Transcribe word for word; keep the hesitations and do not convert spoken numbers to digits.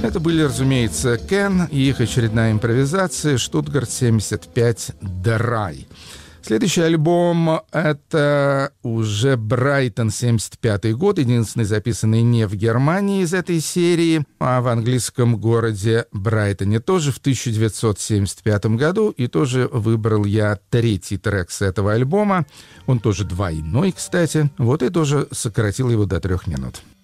Это были, разумеется, Кен и их очередная импровизация «Штутгарт семьдесят пять Драй». Следующий альбом — это уже Брайтон, семьдесят пятый год, единственный записанный не в Германии из этой серии, а в английском городе Брайтоне, тоже в тысяча девятьсот семьдесят пятом году, и тоже выбрал я третий трек с этого альбома, он тоже двойной, кстати, вот и тоже сократил его до трех минут.